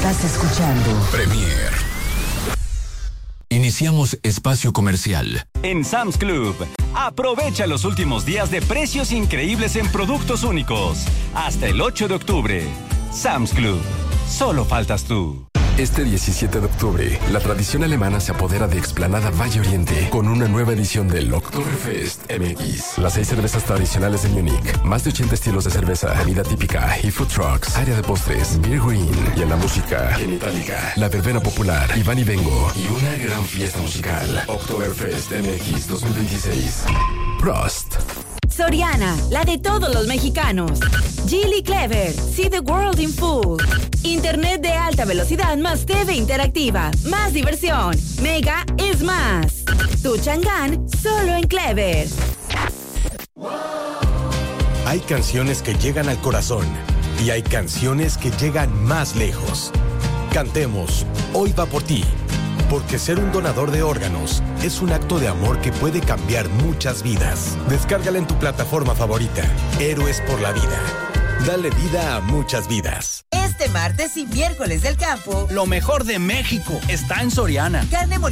Estás escuchando Premier. Iniciamos espacio comercial. En Sam's Club, aprovecha los últimos días de precios increíbles en productos únicos. Hasta el 8 de octubre. Sam's Club. Solo faltas tú. Este 17 de octubre, la tradición alemana se apodera de Explanada Valle Oriente con una nueva edición del Oktoberfest MX. Las 6 cervezas tradicionales de Múnich, más de 80 estilos de cerveza, comida típica y food trucks, área de postres, beer green y en la música, en Itálica, la verbena popular, Iván y Vengo y una gran fiesta musical. Oktoberfest MX 2026. Prost. Soriana, la de todos los mexicanos. Geely Clever, see the world in full. Internet de alta velocidad más TV interactiva, más diversión. Mega es más. Tu Chang'an, solo en Clever. Hay canciones que llegan al corazón y hay canciones que llegan más lejos. Cantemos Hoy va por ti, porque ser un donador de órganos es un acto de amor que puede cambiar muchas vidas. Descárgala en tu plataforma favorita. Héroes por la vida. Dale vida a muchas vidas. Este martes y miércoles del campo, lo mejor de México está en Soriana. Carne molida